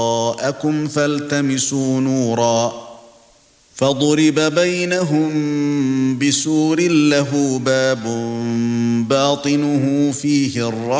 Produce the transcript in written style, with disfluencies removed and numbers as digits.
وراءكم فالتمسوا نورا فضرب بينهم بسور له باب باطنه فيه الرحمة